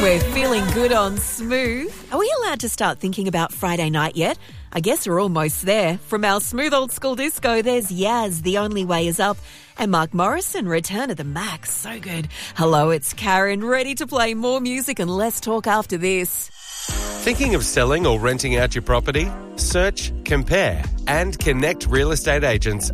We're feeling good on Smooth. Are we allowed to start thinking about Friday night yet? I guess we're almost there. From our smooth old school disco, there's Yaz, The Only Way Is Up, and Mark Morrison, Return of the Mac. So good. Hello, it's Karen, ready to play more music and less talk after this. Thinking of selling or renting out your property? Search, compare, and connect real estate agents